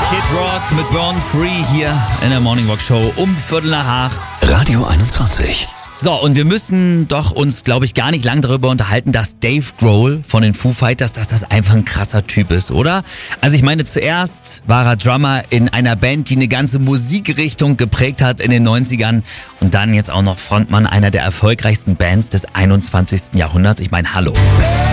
Kid Rock mit Born Free hier in der Morning Rock Show um 7:45. Radio 21. So, und wir müssen doch uns, glaube ich, gar nicht lang darüber unterhalten, dass Dave Grohl von den Foo Fighters, dass das einfach ein krasser Typ ist, oder? Also ich meine, zuerst war er Drummer in einer Band, die eine ganze Musikrichtung geprägt hat in den 90ern und dann jetzt auch noch Frontmann einer der erfolgreichsten Bands des 21. Jahrhunderts. Ich meine, hallo.